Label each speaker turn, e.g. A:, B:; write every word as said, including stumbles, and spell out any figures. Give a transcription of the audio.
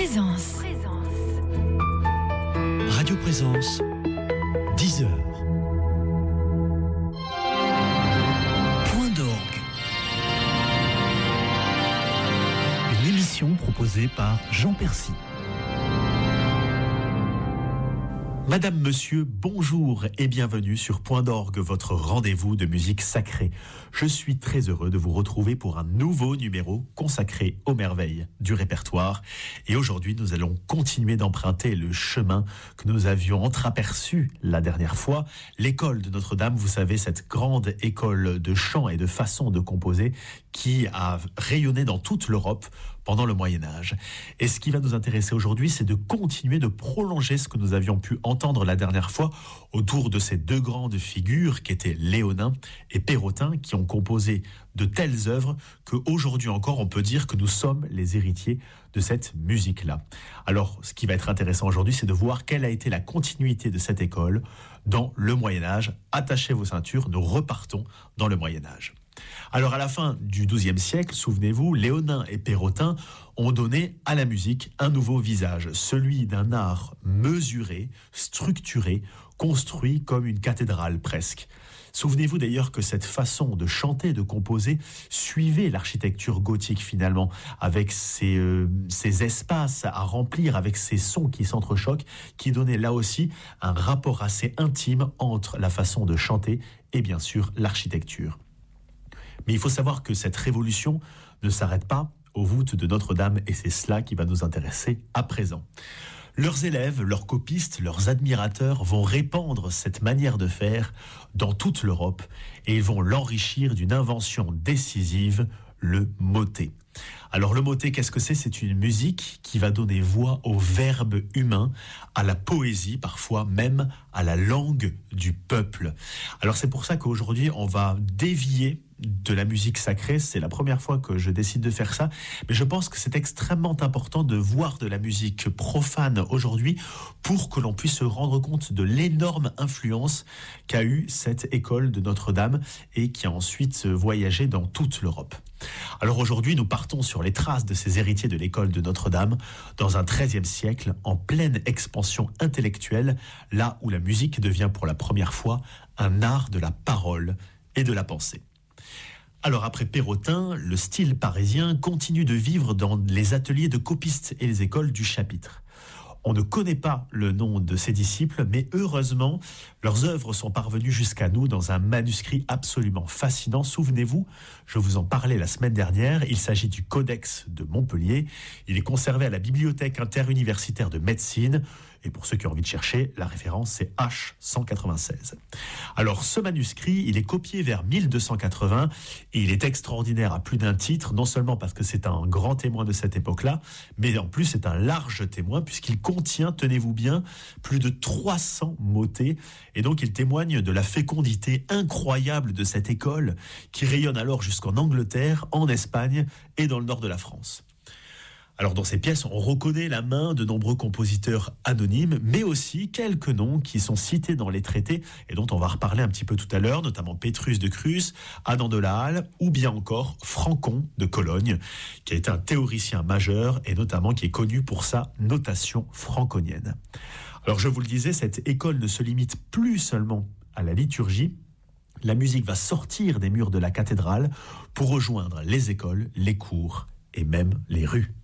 A: Présence.
B: Radio Présence, dix heures. Point d'orgue. Une émission proposée par Jean Percy. Madame, Monsieur, bonjour et bienvenue sur Point d'orgue, votre rendez-vous de musique sacrée. Je suis très heureux de vous retrouver pour un nouveau numéro consacré aux merveilles du répertoire. Et aujourd'hui, nous allons continuer d'emprunter le chemin que nous avions entreaperçu la dernière fois. L'école de Notre-Dame, vous savez, cette grande école de chant et de façon de composer qui a rayonné dans toute l'Europe pendant le Moyen-Âge. Et ce qui va nous intéresser aujourd'hui, c'est de continuer de prolonger ce que nous avions pu entendre la dernière fois autour de ces deux grandes figures qui étaient Léonin et Perrotin, qui ont composé de telles œuvres qu'aujourd'hui encore, on peut dire que nous sommes les héritiers de cette musique-là. Alors, ce qui va être intéressant aujourd'hui, c'est de voir quelle a été la continuité de cette école dans le Moyen-Âge. Attachez vos ceintures, nous repartons dans le Moyen-Âge. Alors à la fin du douzième siècle, souvenez-vous, Léonin et Perrotin ont donné à la musique un nouveau visage, celui d'un art mesuré, structuré, construit comme une cathédrale presque. Souvenez-vous d'ailleurs que cette façon de chanter, de composer, suivait l'architecture gothique finalement, avec ces, euh, ces espaces à remplir, avec ces sons qui s'entrechoquent, qui donnaient là aussi un rapport assez intime entre la façon de chanter et bien sûr l'architecture. Mais il faut savoir que cette révolution ne s'arrête pas aux voûtes de Notre-Dame et c'est cela qui va nous intéresser à présent. Leurs élèves, leurs copistes, leurs admirateurs vont répandre cette manière de faire dans toute l'Europe et ils vont l'enrichir d'une invention décisive, le motet. Alors le motet, qu'est-ce que c'est ? C'est une musique qui va donner voix au verbe humain, à la poésie, parfois même à la langue du peuple. Alors c'est pour ça qu'aujourd'hui, on va dévier de la musique sacrée. C'est la première fois que je décide de faire ça, mais je pense que c'est extrêmement important de voir de la musique profane aujourd'hui pour que l'on puisse se rendre compte de l'énorme influence qu'a eu cette école de Notre-Dame et qui a ensuite voyagé dans toute l'Europe. Alors aujourd'hui, nous partons sur les traces de ces héritiers de l'école de Notre-Dame dans un treizième siècle en pleine expansion intellectuelle, là où la musique devient pour la première fois un art de la parole et de la pensée. Alors après Perrotin, le style parisien continue de vivre dans les ateliers de copistes et les écoles du chapitre. On ne connaît pas le nom de ces disciples, mais heureusement, leurs œuvres sont parvenues jusqu'à nous dans un manuscrit absolument fascinant. Souvenez-vous, je vous en parlais la semaine dernière, il s'agit du Codex de Montpellier. Il est conservé à la Bibliothèque interuniversitaire de médecine. Et pour ceux qui ont envie de chercher, la référence c'est H cent quatre-vingt-seize. Alors ce manuscrit, il est copié vers mille deux cent quatre-vingts et il est extraordinaire à plus d'un titre, non seulement parce que c'est un grand témoin de cette époque-là, mais en plus c'est un large témoin puisqu'il contient, tenez-vous bien, plus de trois cents motets et donc il témoigne de la fécondité incroyable de cette école qui rayonne alors jusqu'en Angleterre, en Espagne et dans le nord de la France. Alors dans ces pièces, on reconnaît la main de nombreux compositeurs anonymes, mais aussi quelques noms qui sont cités dans les traités et dont on va reparler un petit peu tout à l'heure, notamment Pétrus de Crus, Adam de la Halle ou bien encore Francon de Cologne, qui a été un théoricien majeur et notamment qui est connu pour sa notation franconienne. Alors je vous le disais, cette école ne se limite plus seulement à la liturgie. La musique va sortir des murs de la cathédrale pour rejoindre les écoles, les cours et même les rues.